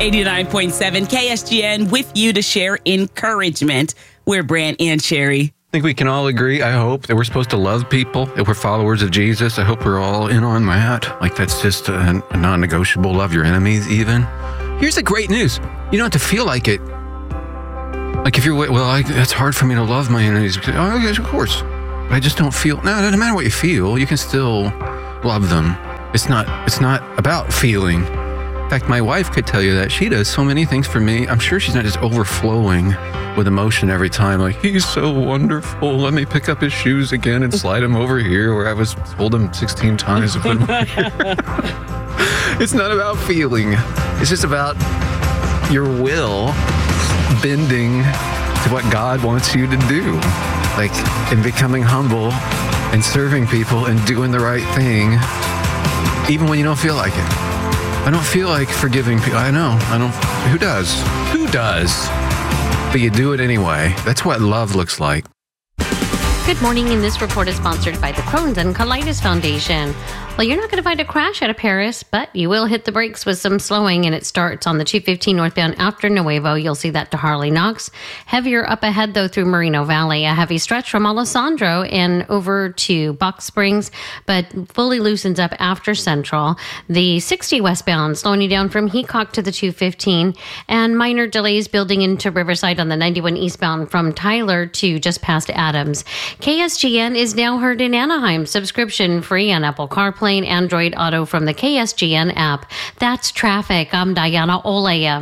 89.7 KSGN with you to share encouragement. We're Brant and Sherry. I think we can all agree, I hope, that we're supposed to love people, that we're followers of Jesus. I hope we're all in on that. Like, that's just a non-negotiable. Love your enemies, even. Here's the great news. You don't have to feel like it. Like, if you're, that's hard for me to love my enemies. Oh, yes, of course. But I just don't feel, no, it doesn't matter what you feel. You can still love them. It's not about feeling. In fact, my wife could tell you that. She does so many things for me. I'm sure she's not just overflowing with emotion every time. Like, he's so wonderful. Let me pick up his shoes again and slide him over here where I was told him 16 times to put him over here. It's not about feeling. It's just about your will bending to what God wants you to do. Like, in becoming humble and serving people and doing the right thing, even when you don't feel like it. I don't feel like forgiving people. I know. I don't. Who does? Who does? But you do it anyway. That's what love looks like. Good morning, and this report is sponsored by the Crohn's and Colitis Foundation. Well, you're not going to find a crash out of Paris, but you will hit the brakes with some slowing, and it starts on the 215 northbound after Nuevo. You'll see that to Harley Knox. Heavier up ahead, though, through Moreno Valley. A heavy stretch from Alessandro and over to Box Springs, but fully loosens up after Central. The 60 westbound slowing you down from Heacock to the 215, and minor delays building into Riverside on the 91 eastbound from Tyler to just past Adams. KSGN is now heard in Anaheim, subscription free on Apple CarPlay and Android Auto from the KSGN app. That's traffic. I'm Diana Olea.